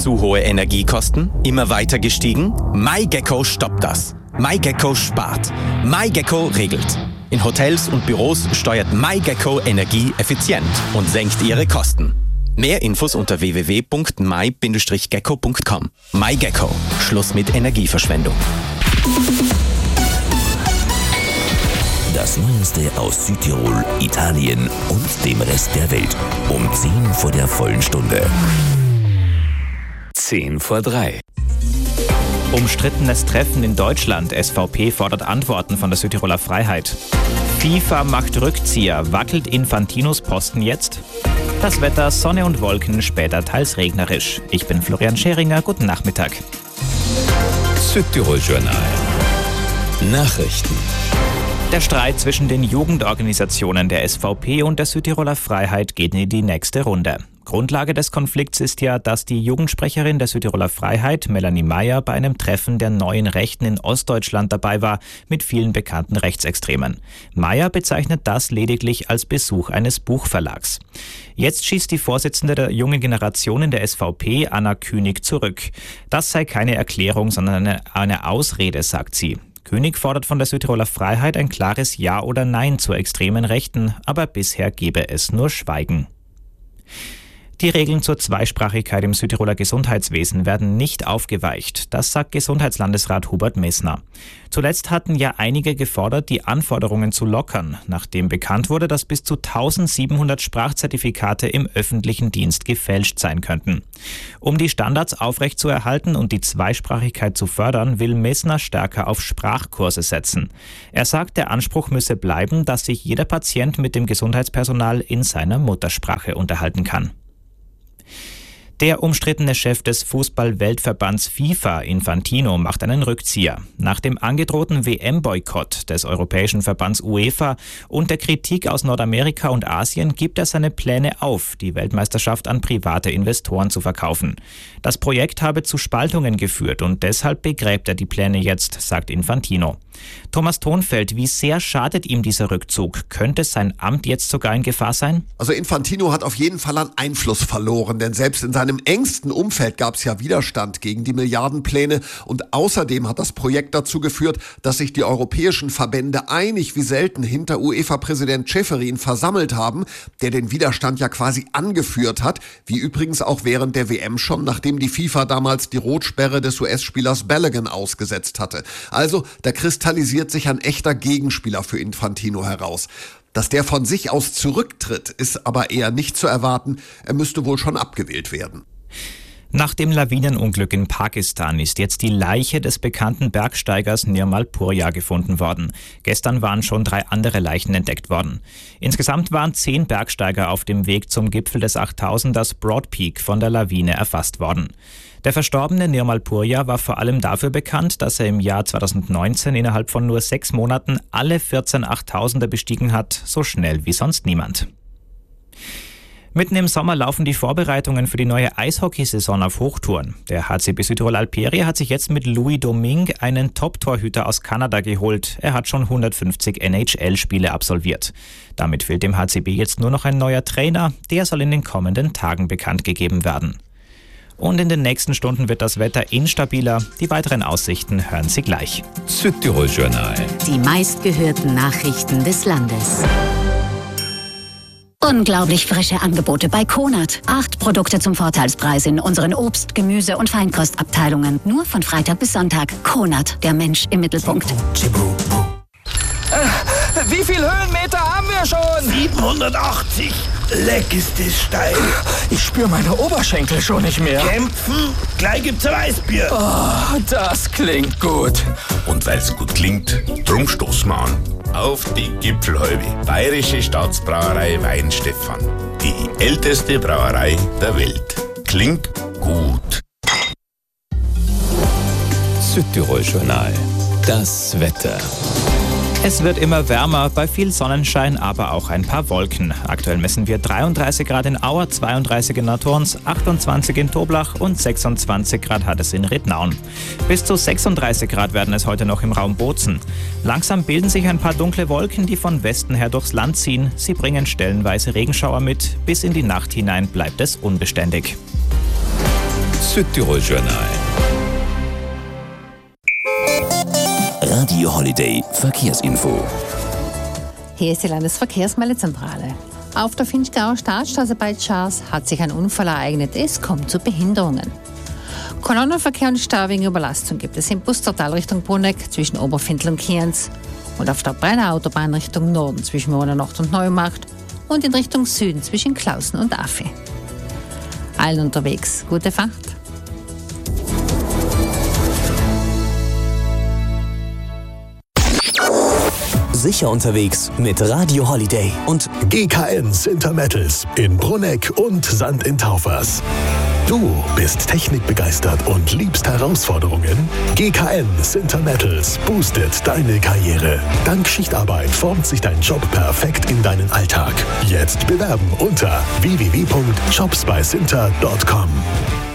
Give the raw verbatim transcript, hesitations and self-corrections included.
Zu hohe Energiekosten? Immer weiter gestiegen? MyGecko stoppt das. MyGecko spart. MyGecko regelt. In Hotels und Büros steuert MyGecko Energie effizient und senkt ihre Kosten. Mehr Infos unter w w w punkt my Bindestrich gecko punkt com. MyGecko. Schluss mit Energieverschwendung. Das Neueste aus Südtirol, Italien und dem Rest der Welt. Um zehn vor der vollen Stunde. Zehn vor drei. Umstrittenes Treffen in Deutschland. S V P fordert Antworten von der Südtiroler Freiheit. FIFA macht Rückzieher. Wackelt Infantinos Posten jetzt? Das Wetter, Sonne und Wolken, später teils regnerisch. Ich bin Florian Scheringer. Guten Nachmittag. Südtirol Journal. Nachrichten. Der Streit zwischen den Jugendorganisationen der S V P und der Südtiroler Freiheit geht in die nächste Runde. Grundlage des Konflikts ist ja, dass die Jugendsprecherin der Südtiroler Freiheit, Melanie Meyer, bei einem Treffen der Neuen Rechten in Ostdeutschland dabei war, mit vielen bekannten Rechtsextremen. Meyer bezeichnet das lediglich als Besuch eines Buchverlags. Jetzt schießt die Vorsitzende der jungen Generation in der S V P, Anna Künig, zurück. Das sei keine Erklärung, sondern eine, eine Ausrede, sagt sie. Künig fordert von der Südtiroler Freiheit ein klares Ja oder Nein zur extremen Rechten, aber bisher gebe es nur Schweigen. Die Regeln zur Zweisprachigkeit im Südtiroler Gesundheitswesen werden nicht aufgeweicht. Das sagt Gesundheitslandesrat Hubert Messner. Zuletzt hatten ja einige gefordert, die Anforderungen zu lockern, nachdem bekannt wurde, dass bis zu eintausendsiebenhundert Sprachzertifikate im öffentlichen Dienst gefälscht sein könnten. Um die Standards aufrechtzuerhalten und die Zweisprachigkeit zu fördern, will Messner stärker auf Sprachkurse setzen. Er sagt, der Anspruch müsse bleiben, dass sich jeder Patient mit dem Gesundheitspersonal in seiner Muttersprache unterhalten kann. Der umstrittene Chef des Fußball-Weltverbands FIFA, Infantino, macht einen Rückzieher. Nach dem angedrohten W M-Boykott des europäischen Verbands UEFA und der Kritik aus Nordamerika und Asien gibt er seine Pläne auf, die Weltmeisterschaft an private Investoren zu verkaufen. Das Projekt habe zu Spaltungen geführt und deshalb begräbt er die Pläne jetzt, sagt Infantino. Thomas Thonfeld, wie sehr schadet ihm dieser Rückzug? Könnte sein Amt jetzt sogar in Gefahr sein? Also Infantino hat auf jeden Fall an Einfluss verloren, denn selbst in seinem engsten Umfeld gab es ja Widerstand gegen die Milliardenpläne und außerdem hat das Projekt dazu geführt, dass sich die europäischen Verbände einig wie selten hinter UEFA-Präsident Ceferin versammelt haben, der den Widerstand ja quasi angeführt hat, wie übrigens auch während der W M schon, nachdem die FIFA damals die Rotsperre des U S-Spielers Balogun ausgesetzt hatte. Also da kristallisiert sich ein echter Gegenspieler für Infantino heraus. Dass der von sich aus zurücktritt, ist aber eher nicht zu erwarten. Er müsste wohl schon abgewählt werden. Nach dem Lawinenunglück in Pakistan ist jetzt die Leiche des bekannten Bergsteigers Nirmal Purja gefunden worden. Gestern waren schon drei andere Leichen entdeckt worden. Insgesamt waren zehn Bergsteiger auf dem Weg zum Gipfel des achttausenders Broad Peak von der Lawine erfasst worden. Der verstorbene Nirmal Purja war vor allem dafür bekannt, dass er im Jahr zweitausendneunzehn innerhalb von nur sechs Monaten alle vierzehn achttausender bestiegen hat, so schnell wie sonst niemand. Mitten im Sommer laufen die Vorbereitungen für die neue Eishockeysaison auf Hochtouren. Der H C B Südtirol Alperia hat sich jetzt mit Louis Domingue einen Top-Torhüter aus Kanada geholt. Er hat schon hundertfünfzig N H L-Spiele absolviert. Damit fehlt dem H C B jetzt nur noch ein neuer Trainer. Der soll in den kommenden Tagen bekannt gegeben werden. Und in den nächsten Stunden wird das Wetter instabiler. Die weiteren Aussichten hören Sie gleich. Südtirol Journal. Die meistgehörten Nachrichten des Landes. Unglaublich frische Angebote bei Konert. Acht Produkte zum Vorteilspreis in unseren Obst-, Gemüse- und Feinkostabteilungen. Nur von Freitag bis Sonntag. Konert, der Mensch im Mittelpunkt. Äh, wie viel Höhenmeter haben wir schon? siebenhundertachtzig. Leck ist das steil. Ich spüre meine Oberschenkel schon nicht mehr. Kämpfen? Gleich gibt's ein Weißbier. Oh, das klingt gut. Und weil's gut klingt, drum stoßen wir an. Auf die Gipfelhalbe. Bayerische Staatsbrauerei Weinstefan. Die älteste Brauerei der Welt. Klingt gut. Südtirol Journal. Das Wetter. Es wird immer wärmer, bei viel Sonnenschein, aber auch ein paar Wolken. Aktuell messen wir dreiunddreißig Grad in Auer, zweiunddreißig in Natorns, achtundzwanzig in Toblach und sechsundzwanzig Grad hat es in Rittnauen. Bis zu sechsunddreißig Grad werden es heute noch im Raum Bozen. Langsam bilden sich ein paar dunkle Wolken, die von Westen her durchs Land ziehen. Sie bringen stellenweise Regenschauer mit. Bis in die Nacht hinein bleibt es unbeständig. Südtirol-Journal. Radio Holiday Verkehrsinfo. Hier ist die Landesverkehrsmeldezentrale. Auf der Finchgauer Staatsstraße bei Schaas hat sich ein Unfall ereignet. Es kommt zu Behinderungen. Kolonnenverkehr und Stau wegen Überlastung gibt es im Bustertal Richtung Bruneck zwischen Oberfindl und Kienz und auf der Brenner Autobahn Richtung Norden zwischen Moornernacht und Neumarkt und in Richtung Süden zwischen Klausen und Affe. Allen unterwegs gute Fahrt. Sicher unterwegs mit Radio Holiday und G K N Sintermettals in Bruneck und Sand in Taufers. Du bist technikbegeistert und liebst Herausforderungen? G K N Sintermettals boostet deine Karriere. Dank Schichtarbeit formt sich dein Job perfekt in deinen Alltag. Jetzt bewerben unter w w w punkt jobs bei sinter punkt com.